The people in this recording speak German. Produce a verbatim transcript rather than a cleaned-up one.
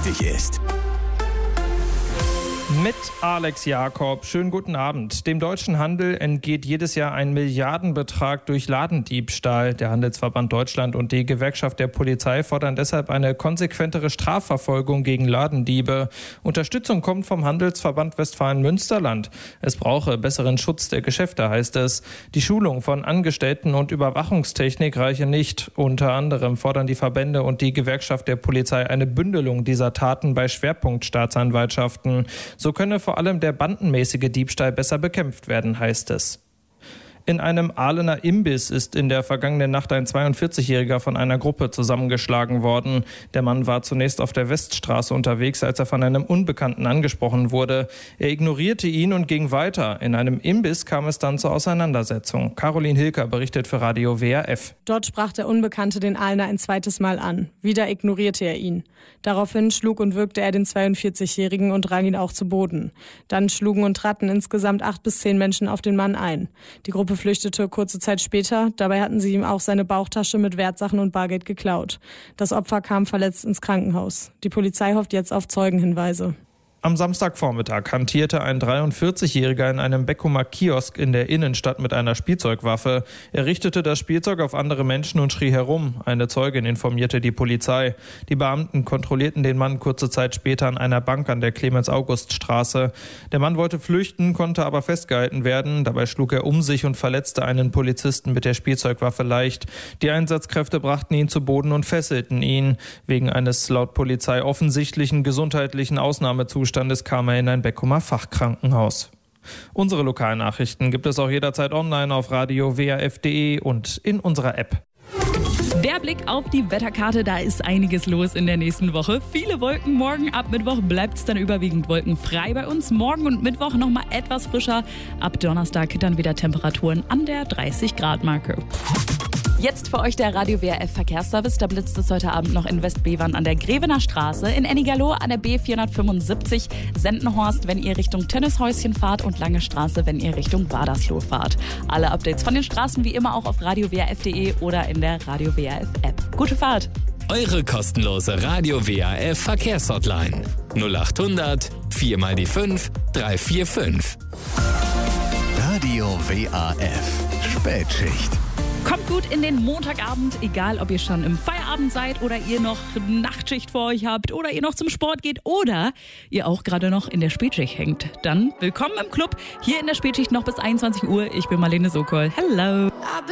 wichtig ist. Mit Alex Jakob. Schönen guten Abend. Dem deutschen Handel entgeht jedes Jahr ein Milliardenbetrag durch Ladendiebstahl. Der Handelsverband Deutschland und die Gewerkschaft der Polizei fordern deshalb eine konsequentere Strafverfolgung gegen Ladendiebe. Unterstützung kommt vom Handelsverband Westfalen-Münsterland. Es brauche besseren Schutz der Geschäfte, heißt es. Die Schulung von Angestellten und Überwachungstechnik reiche nicht. Unter anderem fordern die Verbände und die Gewerkschaft der Polizei eine Bündelung dieser Taten bei Schwerpunktstaatsanwaltschaften. So könne vor allem der bandenmäßige Diebstahl besser bekämpft werden, heißt es. In einem Ahlener Imbiss ist in der vergangenen Nacht ein zweiundvierzigjähriger von einer Gruppe zusammengeschlagen worden. Der Mann war zunächst auf der Weststraße unterwegs, als er von einem Unbekannten angesprochen wurde. Er ignorierte ihn und ging weiter. In einem Imbiss kam es dann zur Auseinandersetzung. Caroline Hilker berichtet für Radio W R F. Dort sprach der Unbekannte den Ahlener ein zweites Mal an. Wieder ignorierte er ihn. Daraufhin schlug und würgte er den zweiundvierzigjährigen und rang ihn auch zu Boden. Dann schlugen und traten insgesamt acht bis zehn Menschen auf den Mann ein. Die Gruppe flüchtete kurze Zeit später. Dabei hatten sie ihm auch seine Bauchtasche mit Wertsachen und Bargeld geklaut. Das Opfer kam verletzt ins Krankenhaus. Die Polizei hofft jetzt auf Zeugenhinweise. Am Samstagvormittag hantierte ein dreiundvierzigjähriger in einem Beckumer Kiosk in der Innenstadt mit einer Spielzeugwaffe. Er richtete das Spielzeug auf andere Menschen und schrie herum. Eine Zeugin informierte die Polizei. Die Beamten kontrollierten den Mann kurze Zeit später an einer Bank an der Clemens-August-Straße. Der Mann wollte flüchten, konnte aber festgehalten werden. Dabei schlug er um sich und verletzte einen Polizisten mit der Spielzeugwaffe leicht. Die Einsatzkräfte brachten ihn zu Boden und fesselten ihn. Wegen eines laut Polizei offensichtlichen gesundheitlichen Ausnahmezustands kam er in ein Beckumer Fachkrankenhaus. Unsere Lokalnachrichten gibt es auch jederzeit online auf radio w r f punkt d e und in unserer App. Der Blick auf die Wetterkarte, da ist einiges los in der nächsten Woche. Viele Wolken, morgen ab Mittwoch bleibt es dann überwiegend wolkenfrei bei uns. Morgen und Mittwoch nochmal etwas frischer. Ab Donnerstag dann wieder Temperaturen an der dreißig Grad Marke. Jetzt für euch der Radio W R F Verkehrsservice. Da blitzt es heute Abend noch in Westbevern an der Grevener Straße, in Ennigerloh an der B vierhundertfünfundsiebzig, Sendenhorst, wenn ihr Richtung Tennishäuschen fahrt und Lange Straße, wenn ihr Richtung Wadersloh fahrt. Alle Updates von den Straßen wie immer auch auf radio w r f punkt d e oder in der Radio W R F App. Gute Fahrt! Eure kostenlose Radio W R F Verkehrshotline null acht hundert vier mal die fünf drei vier fünf. Radio W R F Spätschicht. Kommt gut in den Montagabend, egal ob ihr schon im Feierabend seid oder ihr noch Nachtschicht vor euch habt oder ihr noch zum Sport geht oder ihr auch gerade noch in der Spätschicht hängt. Dann willkommen im Club, hier in der Spätschicht noch bis einundzwanzig Uhr. Ich bin Marlene Sokol. Hello!